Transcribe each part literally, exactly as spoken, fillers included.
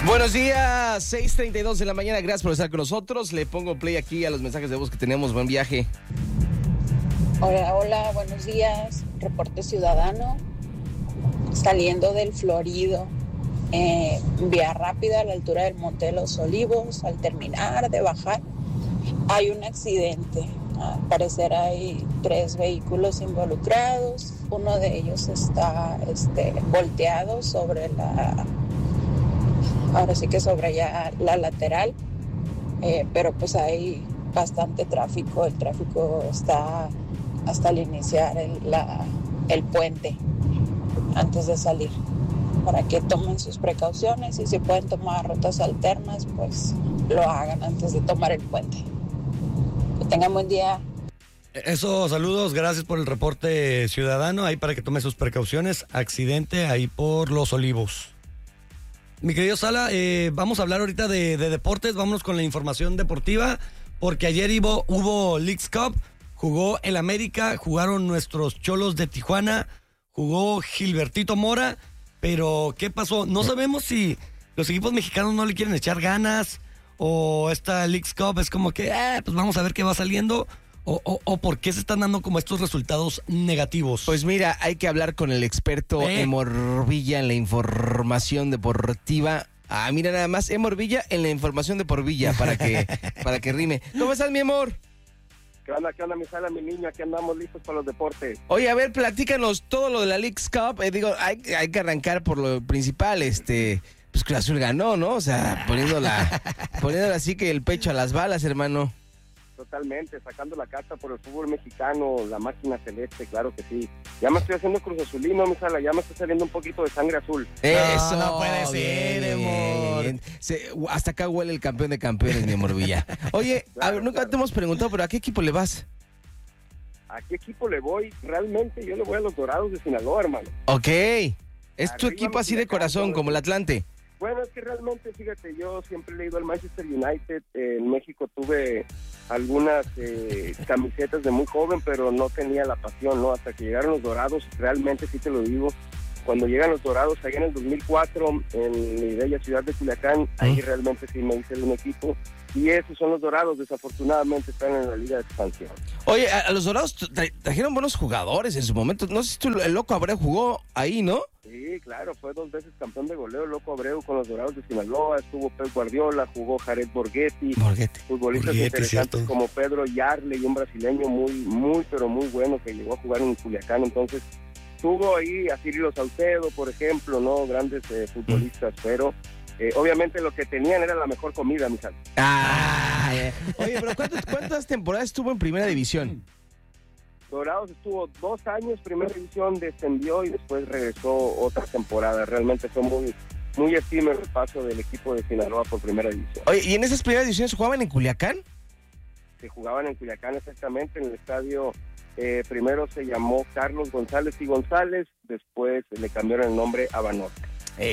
Buenos días, seis treinta y dos de la mañana, gracias por estar con nosotros. Le pongo play aquí a los mensajes de voz que tenemos. Buen viaje. Hola, hola, buenos días. Reporte ciudadano. Saliendo del Florido, eh, vía rápida a la altura del Monte de los Olivos. Al terminar de bajar, hay un accidente. Al parecer hay tres vehículos involucrados. Uno de ellos está este, volteado sobre la... Ahora sí que sobre ya la lateral, eh, pero pues hay bastante tráfico. El tráfico está hasta el iniciar el, la, el puente antes de salir, para que tomen sus precauciones y si pueden tomar rutas alternas, pues lo hagan antes de tomar el puente. Que tengan buen día. Eso, saludos, gracias por el reporte ciudadano, ahí para que tome sus precauciones. Accidente ahí por Los Olivos. Mi querido Sala, eh, vamos a hablar ahorita de, de deportes, vámonos con la información deportiva, porque ayer hubo, hubo Leagues Cup, jugó el América, jugaron nuestros Cholos de Tijuana, jugó Gilbertito Mora, pero ¿qué pasó? No sabemos si los equipos mexicanos no le quieren echar ganas, o esta Leagues Cup es como que, eh, pues vamos a ver qué va saliendo. O, o, o por qué se están dando como estos resultados negativos. Pues mira, hay que hablar con el experto ¿Eh? Emor Villa en la información deportiva. Ah, mira nada más, Emor Villa en la información de por Villa, para que, para que rime. ¿Cómo estás, mi amor? ¿Qué onda, qué onda, mi Sala, mi niño? Aquí andamos listos para los deportes. Oye, a ver, platícanos todo lo de la Leagues Cup. Eh, digo, hay, hay que arrancar por lo principal, este... Pues Cruz Azul ganó, ¿no? O sea, poniéndola, poniéndola así que el pecho a las balas, hermano. Totalmente, sacando la carta por el fútbol mexicano, la máquina celeste, claro que sí. Ya me estoy haciendo Cruz Azulino, mi Sala, ya me está saliendo un poquito de sangre azul. Eso, no puede ser, amor. Se, hasta acá huele el campeón de campeones, mi amor Villa. Oye, Claro, a ver, nunca claro. te hemos preguntado, pero ¿a qué equipo le vas? ¿A qué equipo le voy? Realmente yo le voy a los Dorados de Sinaloa, hermano. Ok. Es tu Arriba, equipo así de Culiacán, corazón, ¿no? como el Atlante. Bueno, es que realmente, fíjate, yo siempre he leído al Manchester United. Eh, en México tuve algunas eh, camisetas de muy joven, pero no tenía la pasión, ¿no? Hasta que llegaron los Dorados, realmente sí te lo digo. Cuando llegan los Dorados, allá en el dos mil cuatro, en mi bella ciudad de Culiacán, ahí realmente sí me hice de un equipo. Y esos son los Dorados, desafortunadamente están en la Liga de Expansión. Oye, a, a los Dorados tra- trajeron buenos jugadores en su momento. No sé si tú, el Loco Abreu jugó ahí, ¿no? Sí, claro, fue dos veces campeón de goleo, Loco Abreu con los Dorados de Sinaloa, estuvo Pep Guardiola, jugó Jared Borghetti, Borghetti. futbolistas Borghetti, interesantes cierto. como Pedro Yarle y un brasileño muy, muy, pero muy bueno que llegó a jugar en Culiacán. Entonces, tuvo ahí a Cirilo Saucedo, por ejemplo, ¿no? Grandes eh, futbolistas, pero eh, obviamente lo que tenían era la mejor comida, mi sal. Ah, eh. Oye, pero ¿cuántas, ¿cuántas temporadas estuvo en primera división? Dorados estuvo dos años, primera división, descendió y después regresó otra temporada. Realmente fue muy, muy efímero el paso del equipo de Sinaloa por primera división. Oye, ¿y en esas primeras divisiones jugaban en Culiacán? Se jugaban en Culiacán exactamente, en el estadio, eh, primero se llamó Carlos González y González, después le cambiaron el nombre a Banorte.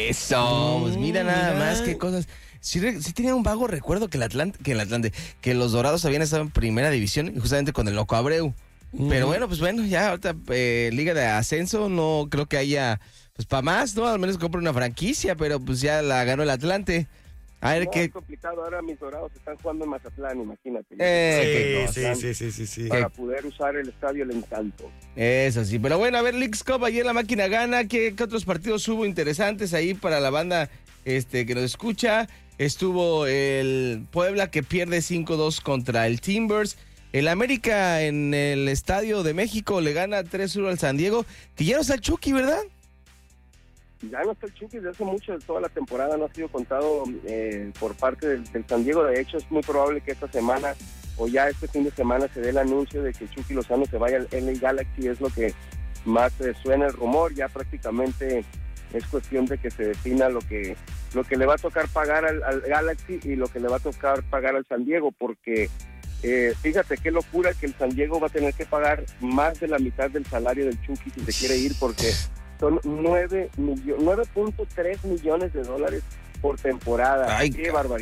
Eso, pues mira nada mira. más qué cosas. Sí, re- sí tenía un vago recuerdo que el Atlante, que el Atlante, que los Dorados habían estado en primera división, y justamente con el Loco Abreu. Pero bueno, pues bueno, ya ahorita eh, Liga de Ascenso no creo que haya, pues para más, ¿no? Al menos compre una franquicia, pero pues ya la ganó el Atlante. A ver No, qué... es complicado, ahora mis Dorados están jugando en Mazatlán, imagínate. Eh, Sí, Mazatlán, sí, sí, sí, sí, sí. Para poder usar el estadio El Encanto. Eso sí, pero bueno, a ver, Leagues Cup, ayer la máquina gana. ¿Qué, qué otros partidos hubo interesantes ahí para la banda este, que nos escucha? Estuvo el Puebla que pierde cinco dos contra el Timbers. El América en el Estadio de México le gana tres uno al San Diego, que ya no está el Chucky, ¿verdad? Ya no está el Chucky desde hace mucho, de toda la temporada no ha sido contado eh, por parte del, del San Diego. De hecho, es muy probable que esta semana o ya este fin de semana se dé el anuncio de que Chucky Lozano se vaya al L A Galaxy. Es lo que más eh, suena el rumor. Ya prácticamente es cuestión de que se defina lo que lo que le va a tocar pagar al, al Galaxy y lo que le va a tocar pagar al San Diego, porque eh, fíjate qué locura que el San Diego va a tener que pagar más de la mitad del salario del Chucky si se quiere ir, porque son nueve punto tres millones de dólares por temporada. Ay, ¡Qué ca- barbaridad!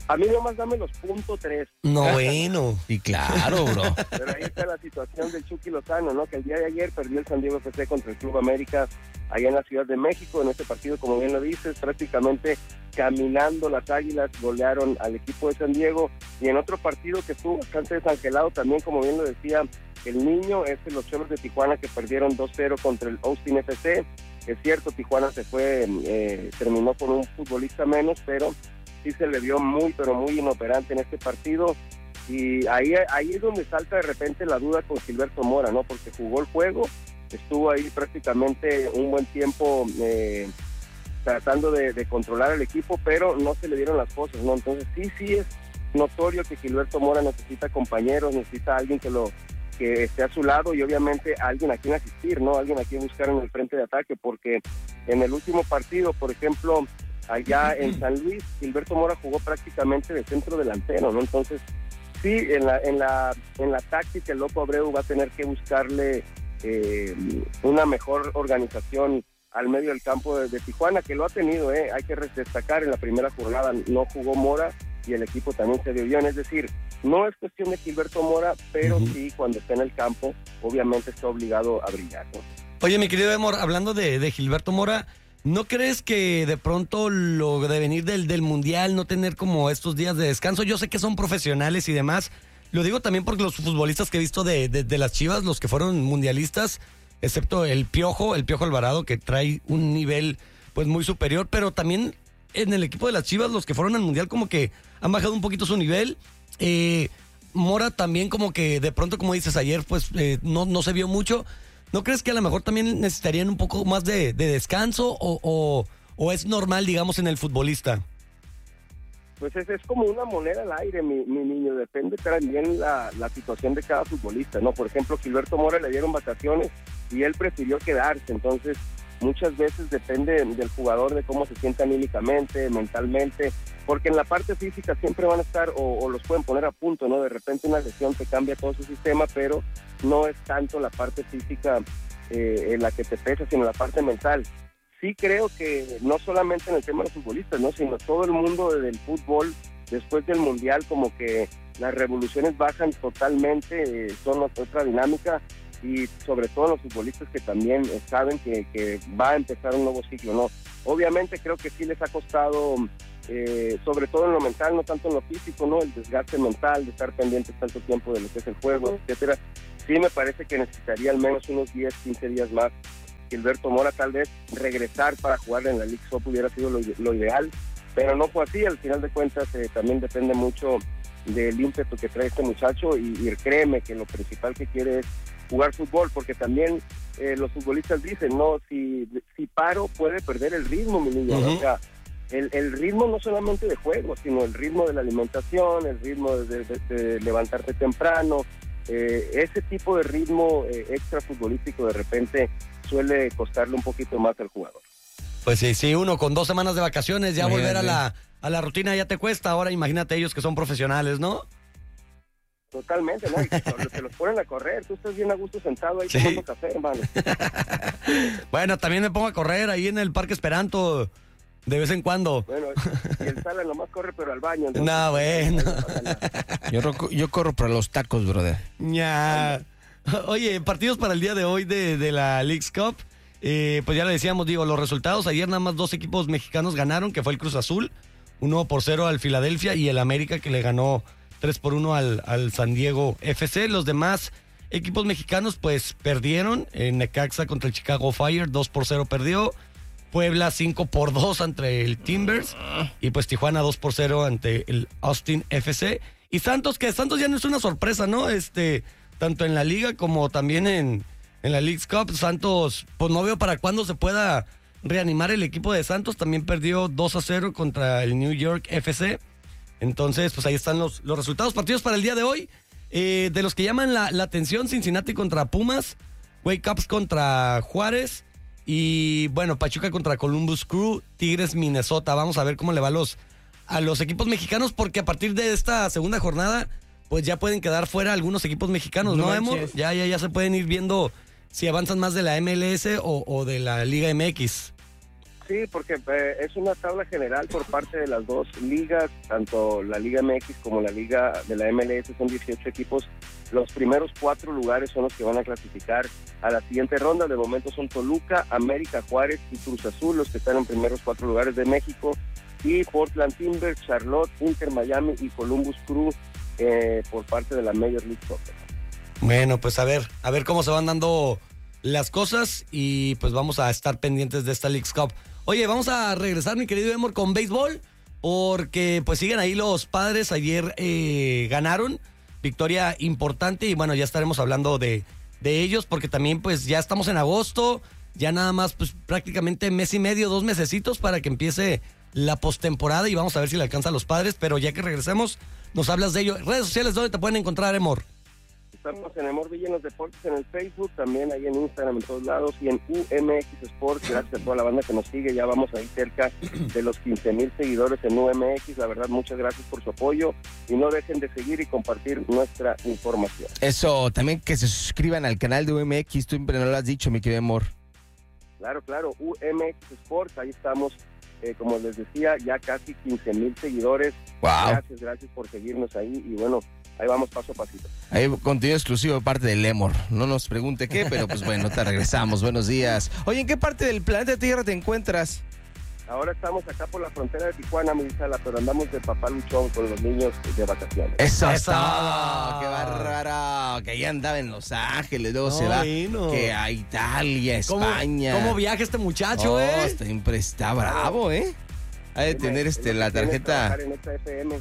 A mí nomás dame los punto tres. No, bueno. Y claro, bro. Pero ahí está la situación del Chucky Lozano, ¿no? Que el día de ayer perdió el San Diego F C contra el Club América allá en la Ciudad de México. En este partido, como bien lo dices, prácticamente caminando las Águilas golearon al equipo de San Diego. Y en otro partido que estuvo bastante desangelado también, como bien lo decía el niño, es los Cholos de Tijuana, que perdieron dos cero contra el Austin F C. Es cierto, Tijuana se fue, eh, terminó con un futbolista menos, pero sí se le vio muy, pero muy inoperante en este partido. Y ahí, ahí es donde salta de repente la duda con Gilberto Mora, ¿no? Porque jugó el juego, estuvo ahí prácticamente un buen tiempo eh, tratando de, de controlar el equipo, pero no se le dieron las cosas, ¿no? Entonces sí, sí es notorio que Gilberto Mora necesita compañeros, necesita alguien que lo que esté a su lado y obviamente alguien a quien asistir, ¿no? Alguien a quien buscar en el frente de ataque, porque en el último partido, por ejemplo, allá en San Luis, Gilberto Mora jugó prácticamente de centro delantero, ¿no? Entonces, sí, en la en la en la táctica el Loco Abreu va a tener que buscarle eh, una mejor organización al medio del campo de, de Tijuana, que lo ha tenido, eh, hay que destacar, en la primera jornada no jugó Mora y el equipo también se vio bien, es decir, no es cuestión de Gilberto Mora, pero uh-huh. sí, cuando está en el campo, obviamente está obligado a brillar, ¿no? Oye, mi querido Emor, hablando de, de Gilberto Mora, ¿no crees que de pronto lo de venir del, del Mundial, no tener como estos días de descanso? Yo sé que son profesionales y demás, lo digo también porque los futbolistas que he visto de, de, de las Chivas, los que fueron mundialistas, excepto el Piojo, el Piojo Alvarado, que trae un nivel pues muy superior, pero también en el equipo de las Chivas, los que fueron al Mundial como que han bajado un poquito su nivel. Eh, Mora también como que de pronto, como dices ayer, pues eh, no, no se vio mucho. ¿No crees que a lo mejor también necesitarían un poco más de, de descanso o, o, o es normal, digamos, en el futbolista? Pues es, es como una moneda al aire, mi, mi niño, depende también la, la situación de cada futbolista, ¿no? Por ejemplo, Gilberto Mora le dieron vacaciones y él prefirió quedarse, entonces muchas veces depende del jugador, de cómo se siente anímicamente, mentalmente, porque en la parte física siempre van a estar o, o los pueden poner a punto, ¿no? De repente una lesión te cambia todo su sistema, pero no es tanto la parte física eh, en la que te pesa, sino la parte mental. Sí creo que no solamente en el tema de los futbolistas, ¿no? Sino todo el mundo del fútbol, después del Mundial, como que las revoluciones bajan totalmente, eh, son otra dinámica, y sobre todo los futbolistas que también saben que, que va a empezar un nuevo ciclo, ¿no? Obviamente creo que sí les ha costado, eh, sobre todo en lo mental, no tanto en lo físico, ¿no? El desgaste mental de estar pendientes tanto tiempo de lo que es el juego, etcétera. Sí me parece que necesitaría al menos unos diez, quince días más. Gilberto Mora tal vez regresar para jugar en la Leagues Cup hubiera sido lo, lo ideal, pero no fue así. Al final de cuentas eh, también depende mucho del ímpetu que trae este muchacho y, y créeme que lo principal que quiere es jugar fútbol, porque también eh, los futbolistas dicen, no, si, si paro puede perder el ritmo, mi niño. Uh-huh. O sea, el, el ritmo no solamente de juego, sino el ritmo de la alimentación, el ritmo de, de, de levantarte temprano, eh, ese tipo de ritmo eh, extra futbolístico de repente suele costarle un poquito más al jugador. Pues sí, sí, uno con dos semanas de vacaciones, ya Muy volver bien. a la a la rutina ya te cuesta, ahora imagínate ellos que son profesionales, ¿no? Totalmente, ¿no? Y te, te los ponen a correr, tú estás bien a gusto sentado ahí sí. tomando café, hermano. Bueno, también me pongo a correr ahí en el Parque Esperanto de vez en cuando. Bueno, y el Sala nomás corre pero al baño. Entonces, no, bueno. Yo, yo corro para los tacos, brother. Ya. Oye, partidos para el día de hoy de, de la Leagues Cup. Eh, pues ya le decíamos, digo, los resultados. Ayer nada más dos equipos mexicanos ganaron, que fue el Cruz Azul, uno por cero al Filadelfia, y el América, que le ganó tres por uno al, al San Diego F C. Los demás equipos mexicanos pues perdieron. En Necaxa contra el Chicago Fire, dos por cero perdió. Puebla cinco por dos ante el Timbers. Y pues Tijuana dos por cero ante el Austin F C. Y Santos, que Santos ya no es una sorpresa, ¿no? Este, tanto en la liga como también en, en la Leagues Cup. Santos, pues no veo para cuándo se pueda reanimar el equipo de Santos. También perdió dos a cero contra el New York F C. Entonces, pues ahí están los, los resultados. Partidos para el día de hoy. Eh, de los que llaman la, la atención, Cincinnati contra Pumas, Wake Ups contra Juárez y, bueno, Pachuca contra Columbus Crew, Tigres, Minnesota. Vamos a ver cómo le va a los, a los equipos mexicanos, porque a partir de esta segunda jornada, pues ya pueden quedar fuera algunos equipos mexicanos, ¿no, Emo? Ya, ya, ya se pueden ir viendo si avanzan más de la M L S o, o de la Liga M X. Sí, sí, porque eh, es una tabla general por parte de las dos ligas, tanto la Liga M X como la Liga de la M L S, son dieciocho equipos. Los primeros cuatro lugares son los que van a clasificar a la siguiente ronda. De momento son Toluca, América, Juárez y Cruz Azul los que están en primeros cuatro lugares de México, y Portland Timbers, Charlotte, Inter Miami y Columbus Crew eh, por parte de la Major League Soccer. Bueno, pues a ver, a ver cómo se van dando las cosas y pues vamos a estar pendientes de esta Leagues Cup. Oye, vamos a regresar, mi querido Emor, con béisbol, porque pues siguen ahí los Padres. Ayer eh, ganaron, victoria importante, y bueno, ya estaremos hablando de, de ellos, porque también pues ya estamos en agosto, ya nada más pues prácticamente mes y medio, dos mesecitos para que empiece la postemporada, y vamos a ver si le alcanza a los Padres, pero ya que regresemos nos hablas de ello. Redes sociales, ¿dónde te pueden encontrar, Emor? Estamos en Emor Villa en los Deportes en el Facebook, también ahí en Instagram, en todos lados, y en U M X Sports. Gracias a toda la banda que nos sigue, ya vamos ahí cerca de los quince mil seguidores en U M X. La verdad, muchas gracias por su apoyo, y no dejen de seguir y compartir nuestra información. Eso, también que se suscriban al canal de U M X, tú siempre no lo has dicho, mi querido Emor. Claro, claro, U M X Sports, ahí estamos, eh, como les decía, ya casi quince mil seguidores. Wow. Gracias, gracias por seguirnos ahí, y bueno, ahí vamos paso a pasito. Hay contenido exclusivo de parte del Emor. No nos pregunte qué, pero pues bueno, te regresamos. Buenos días. Oye, ¿en qué parte del planeta Tierra te encuentras? Ahora estamos acá por la frontera de Tijuana, mi Sala, pero andamos de papá luchón con los niños de vacaciones. Eso es Eso. todo. Qué bárbaro. Que ahí andaba en Los Ángeles, luego No, se va no. que a Italia, ¿Cómo, España. ¿Cómo viaja este muchacho, Oh, eh? está, impre- está bravo, ¿eh? Ha de tener este la tarjeta. En esta F M.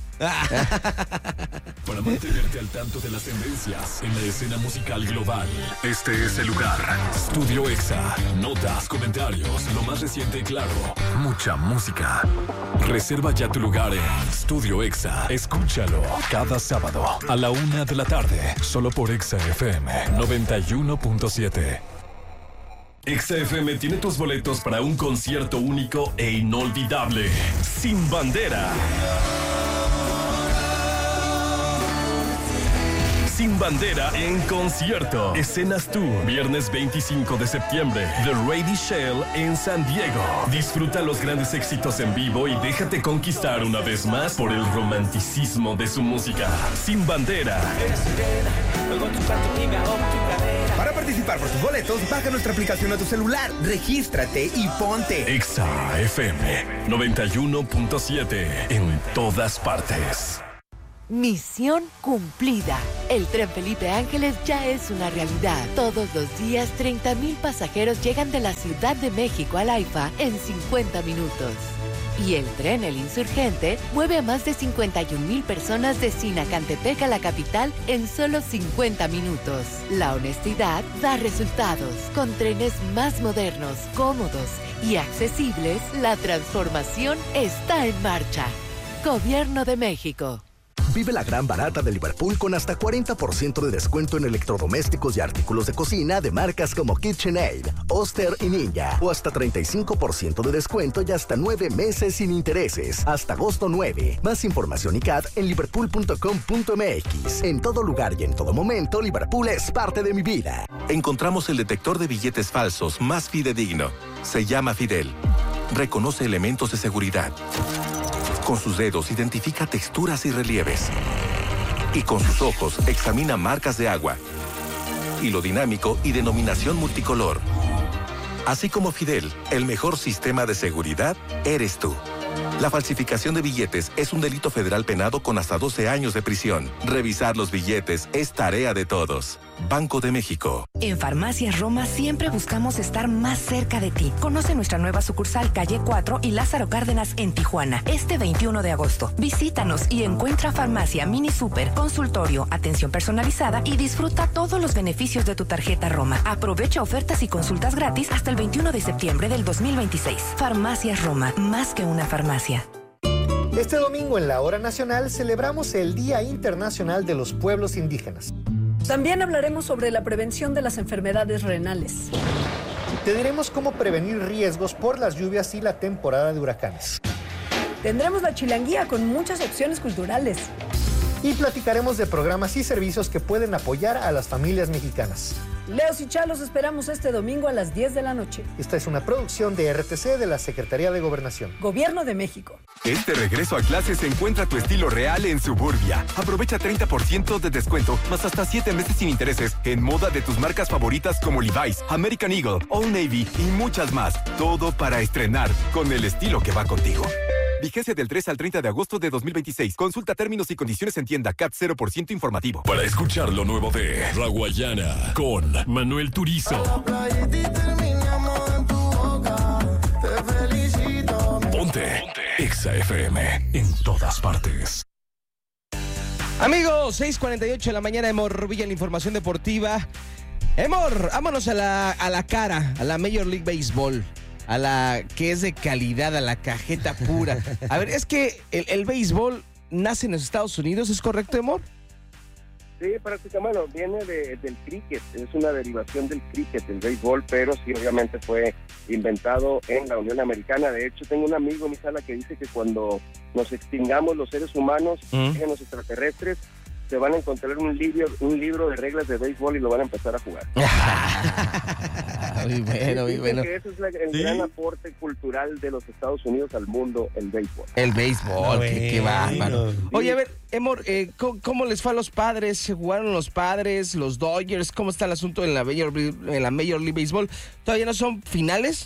Para mantenerte al tanto de las tendencias en la escena musical global, este es el lugar. Studio Exa. Notas, comentarios, lo más reciente y claro. Mucha música. Reserva ya tu lugar en Studio Exa. Escúchalo cada sábado a la una de la tarde, solo por Exa F M noventa y uno punto siete. Exa F M tiene tus boletos para un concierto único e inolvidable. Sin Bandera. Sin Bandera en concierto. Escenas Tú, viernes veinticinco de septiembre. The Ready Shell en San Diego. Disfruta los grandes éxitos en vivo y déjate conquistar una vez más por el romanticismo de su música. Sin Bandera. Para participar por tus boletos, baja nuestra aplicación a tu celular, regístrate y ponte. Exa F M noventa y uno punto siete en todas partes. Misión cumplida. El tren Felipe Ángeles ya es una realidad. Todos los días, treinta mil pasajeros llegan de la Ciudad de México al AIFA en cincuenta minutos. Y el tren El Insurgente mueve a más de cincuenta y un mil personas de Sinacantepec a la capital en solo cincuenta minutos. La honestidad da resultados. Con trenes más modernos, cómodos y accesibles, la transformación está en marcha. Gobierno de México. Vive la gran barata de Liverpool con hasta cuarenta por ciento de descuento en electrodomésticos y artículos de cocina de marcas como KitchenAid, Oster y Ninja. O hasta treinta y cinco por ciento de descuento y hasta nueve meses sin intereses. Hasta agosto nueve. Más información y C A D en liverpool punto com punto m x. En todo lugar y en todo momento, Liverpool es parte de mi vida. Encontramos el detector de billetes falsos más fidedigno. Se llama Fidel. Reconoce elementos de seguridad. Con sus dedos identifica texturas y relieves. Y con sus ojos examina marcas de agua. Hilo dinámico y denominación multicolor. Así como Fidel, el mejor sistema de seguridad eres tú. La falsificación de billetes es un delito federal penado con hasta doce años de prisión. Revisar los billetes es tarea de todos. Banco de México. En Farmacias Roma siempre buscamos estar más cerca de ti. Conoce nuestra nueva sucursal Calle cuatro y Lázaro Cárdenas en Tijuana. Este veintiuno de agosto. Visítanos y encuentra farmacia, mini super, consultorio, atención personalizada y disfruta todos los beneficios de tu tarjeta Roma. Aprovecha ofertas y consultas gratis hasta el veintiuno de septiembre del dos mil veintiséis. Farmacias Roma, más que una farmacia. Este domingo en la Hora Nacional celebramos el Día Internacional de los Pueblos Indígenas. También hablaremos sobre la prevención de las enfermedades renales. Te diremos cómo prevenir riesgos por las lluvias y la temporada de huracanes. Tendremos la chilanguía con muchas opciones culturales. y platicaremos de programas y servicios que pueden apoyar a las familias mexicanas. Leos y Chá, los esperamos este domingo a las diez de la noche. Esta es una producción de R T C de la Secretaría de Gobernación. Gobierno de México. Este regreso a clases encuentra tu estilo real en Suburbia. Aprovecha treinta por ciento de descuento, más hasta siete meses sin intereses en moda de tus marcas favoritas como Levi's, American Eagle, Old Navy y muchas más. Todo para estrenar con el estilo que va contigo. Vigencia del tres al treinta de agosto de dos mil veintiséis. Consulta términos y condiciones en tienda. C A T cero por ciento informativo. Para escuchar lo nuevo de Raguayana con Manuel Turizo. Ponte Exa F M en todas partes. Amigos, seis cuarenta y ocho de la mañana, Emor Villa, la información deportiva. Emor, vámonos a la, a la cara, a la Major League Baseball. A la que es de calidad, a la cajeta pura. A ver, es que el, el béisbol nace en los Estados Unidos, ¿es correcto, Emor? Sí, prácticamente, bueno, viene de, del cricket, es una derivación del cricket, el béisbol, pero sí, obviamente fue inventado en la Unión Americana. De hecho, tengo un amigo en mi sala que dice que cuando nos extingamos los seres humanos, ¿Mm? los extraterrestres, se van a encontrar un libro, un libro de reglas de béisbol y lo van a empezar a jugar. Muy bueno, muy bueno. Que ese es la, el ¿Sí? gran aporte cultural de los Estados Unidos al mundo, el béisbol. El béisbol, Bueno. qué, qué bárbaro. Oye, a ver, Emor, eh, ¿cómo, ¿cómo les fue a los Padres? ¿Se jugaron los Padres, los Dodgers? ¿Cómo está el asunto en la Major, en la Major League Baseball? ¿Todavía no son finales?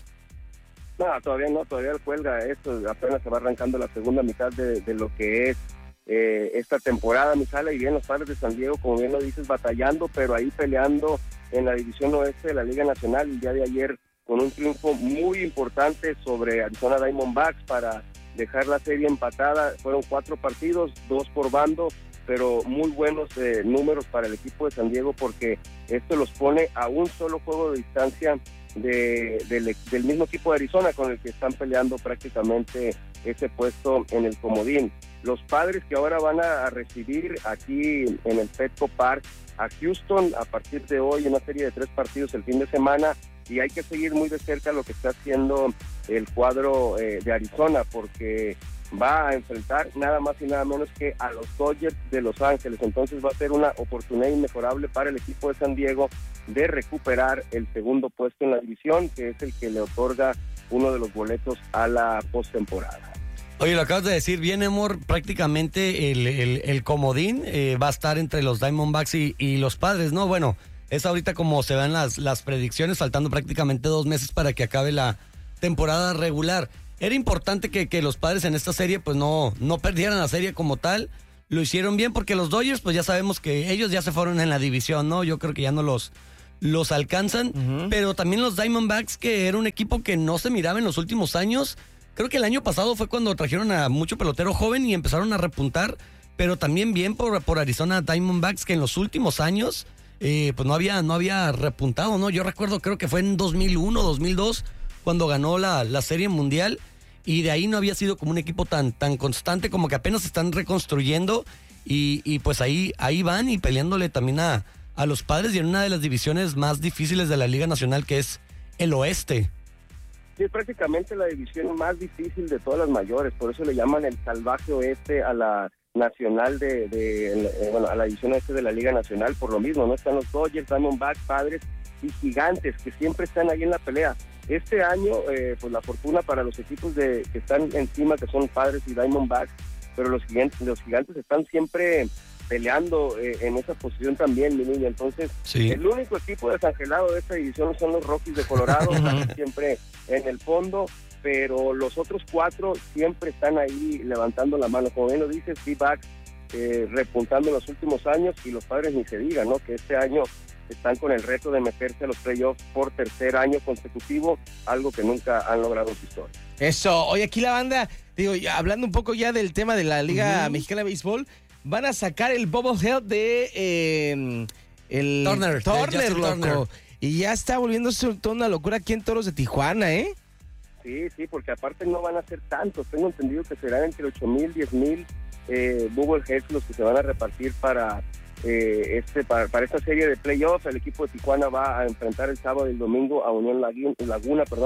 No, todavía no, todavía cuelga esto, apenas se va arrancando la segunda mitad de, de lo que es eh, esta temporada, mi sala, y bien los Padres de San Diego, como bien lo dices, batallando, pero ahí peleando en la división oeste de la Liga Nacional, el día de ayer con un triunfo muy importante sobre Arizona Diamondbacks para dejar la serie empatada. Fueron cuatro partidos, dos por bando, pero muy buenos eh, números para el equipo de San Diego, porque esto los pone a un solo juego de distancia de, de, del mismo equipo de Arizona, con el que están peleando prácticamente ese puesto en el comodín. Los Padres que ahora van a recibir aquí en el Petco Park a Houston a partir de hoy, una serie de tres partidos el fin de semana, y hay que seguir muy de cerca lo que está haciendo el cuadro eh, de Arizona, porque va a enfrentar nada más y nada menos que a los Dodgers de Los Ángeles. Entonces va a ser una oportunidad inmejorable para el equipo de San Diego de recuperar el segundo puesto en la división, que es el que le otorga uno de los boletos a la postemporada. Oye, lo acabas de decir bien, Emor, prácticamente el, el, el comodín eh, va a estar entre los Diamondbacks y, y los Padres, ¿no? Bueno, es ahorita como se dan las, las predicciones, faltando prácticamente dos meses para que acabe la temporada regular. Era importante que, que los Padres en esta serie pues no, no perdieran la serie como tal. Lo hicieron bien porque los Dodgers pues ya sabemos que ellos ya se fueron en la división, ¿no? Yo creo que ya no los, los alcanzan. Uh-huh. Pero también los Diamondbacks, que era un equipo que no se miraba en los últimos años. Creo que el año pasado fue cuando trajeron a mucho pelotero joven y empezaron a repuntar. Pero también bien por, por Arizona Diamondbacks, que en los últimos años eh, pues no había, no había repuntado, ¿no? Yo recuerdo, creo que fue en dos mil uno, dos mil dos, cuando ganó la, la Serie Mundial, y de ahí no había sido como un equipo tan, tan constante, como que apenas se están reconstruyendo, y, y pues ahí, ahí van y peleándole también a, a los Padres, y en una de las divisiones más difíciles de la Liga Nacional, que es el oeste. Sí, es prácticamente la división más difícil de todas las mayores, por eso le llaman el salvaje oeste a la nacional de, de eh, bueno, a la división oeste de la Liga Nacional, por lo mismo, ¿no? Están los Dodgers, Diamondbacks, Padres y Gigantes, que siempre están ahí en la pelea. Este año, eh, pues la fortuna para los equipos de que están encima, que son Padres y Diamondbacks, pero los gigantes, los gigantes están siempre peleando eh, en esa posición también, mi niña. Entonces, sí. El único equipo desangelado de esta división son los Rockies de Colorado, están siempre en el fondo, pero los otros cuatro siempre están ahí levantando la mano. Como bien lo dices, D-backs eh, repuntando en los últimos años, y los Padres ni se diga, ¿no? Que este año están con el reto de meterse a los playoffs por tercer año consecutivo, algo que nunca han logrado en su historia. Eso, oye, aquí la banda, digo, ya, hablando un poco ya del tema de la Liga uh-huh. Mexicana de Béisbol, van a sacar el bobblehead de eh, el Turner, Turner, loco. Turner. Y ya está volviéndose toda una locura aquí en Toros de Tijuana, ¿eh? Sí, sí, porque aparte no van a ser tantos. Tengo entendido que serán entre ocho mil, diez mil eh, bobbleheads los que se van a repartir para eh, este para, para esta serie de playoffs. El equipo de Tijuana va a enfrentar el sábado y el domingo a Unión Laguna, Laguna perdón,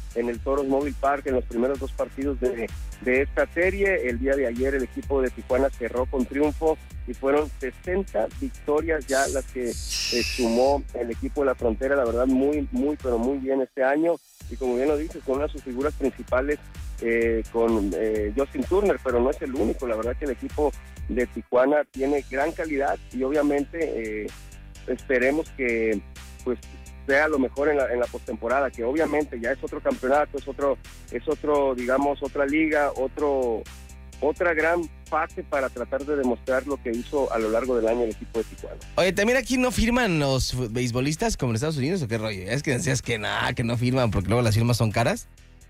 en el Toros Mobile Park en los primeros dos partidos de, de esta serie. El día de ayer el equipo de Tijuana cerró con triunfo y fueron sesenta victorias ya las que eh, sumó el equipo de la Frontera. La verdad, muy, muy, pero muy bien este año. Y como bien lo dices, con una de sus figuras principales eh, con eh, Justin Turner, pero no es el único. La verdad que el equipo de Tijuana tiene gran calidad y obviamente eh, esperemos que pues sea lo mejor en la, en la postemporada, que obviamente ya es otro campeonato, es otro, es otro, digamos, otra liga, otro, otra gran fase para tratar de demostrar lo que hizo a lo largo del año el equipo de Tijuana. Oye, ¿también aquí no firman los beisbolistas como en Estados Unidos o qué rollo? Es que decías que nada, que no firman porque luego las firmas son caras.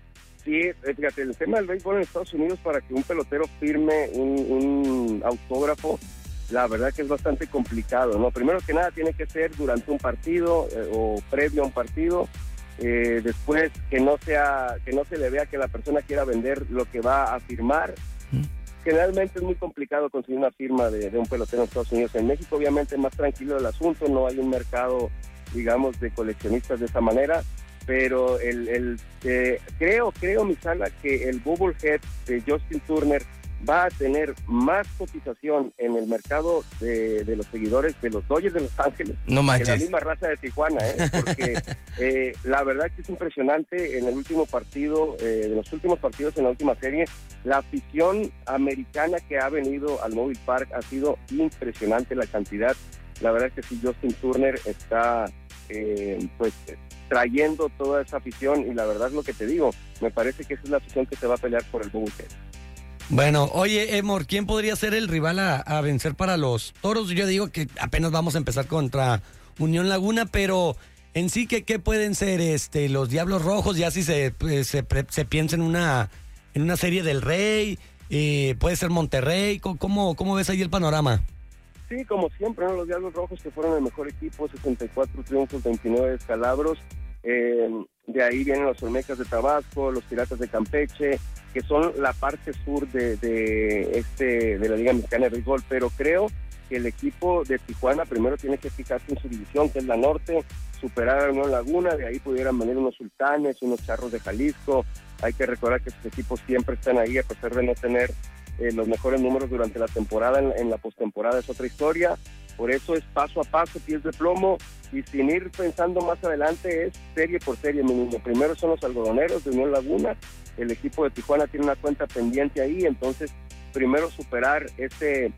Sí, fíjate, el tema del béisbol en Estados Unidos, para que un pelotero firme un, un autógrafo, la verdad que es bastante complicado, ¿no? Primero que nada tiene que ser durante un partido eh, o previo a un partido, eh, después que no sea, que no se le vea que la persona quiera vender lo que va a firmar. Mm. Generalmente es muy complicado conseguir una firma de, de un pelotero en Estados Unidos. En México obviamente es más tranquilo el asunto, no hay un mercado, digamos, de coleccionistas de esa manera, pero el, el eh, creo, creo, mi Sala, que el bobblehead de Justin Turner va a tener más cotización en el mercado de, de los seguidores de los Dodgers de Los Ángeles no manches. que la misma raza de Tijuana, ¿eh? Porque eh, la verdad que es impresionante en el último partido, eh, de los últimos partidos en la última serie, la afición americana que ha venido al Mobile Park ha sido impresionante la cantidad. La verdad que sí, Justin Turner está eh, pues trayendo toda esa afición y la verdad es lo que te digo, me parece que esa es la afición que se va a pelear por el bobblehead. Bueno, oye, Emor, ¿quién podría ser el rival a, a vencer para los Toros? Yo digo que apenas vamos a empezar contra Unión Laguna, pero en sí, ¿qué, qué pueden ser este los Diablos Rojos? Ya si se, se, se piensa en una, en una serie del Rey, eh, puede ser Monterrey, ¿cómo, cómo ves ahí el panorama? Sí, como siempre, ¿no? Los Diablos Rojos que fueron el mejor equipo, sesenta y cuatro triunfos, veintinueve descalabros. Eh, de ahí vienen los Olmecas de Tabasco, los Piratas de Campeche, que son la parte sur de, de este de la Liga Mexicana de Béisbol, pero creo que el equipo de Tijuana primero tiene que fijarse en su división, que es la norte, superar a Unión Laguna, de ahí pudieran venir unos Sultanes, unos Charros de Jalisco. Hay que recordar que estos equipos siempre están ahí, a pesar de no tener eh, los mejores números durante la temporada, en, en la postemporada es otra historia. Por eso es paso a paso, pies de plomo, y sin ir pensando más adelante es serie por serie, mi niño. Primero son los algodoneros de Unión Laguna, el equipo de Tijuana tiene una cuenta pendiente ahí, entonces primero superar ese,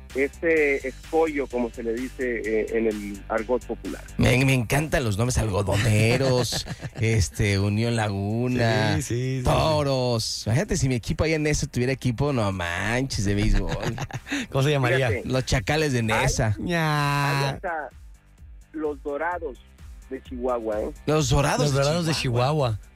ese escollo, como se le dice eh, en el argot popular. Me, me encantan los nombres: algodoneros, este, Unión Laguna, sí, sí, sí, Toros. Imagínate si mi equipo allá en Nesa tuviera equipo, no manches, de béisbol. ¿Cómo se llamaría? Fíjate, los Chacales de Nesa. Ahí, ahí está los Dorados de Chihuahua, ¿eh? Los Dorados, los dorados de Chihuahua. de Chihuahua.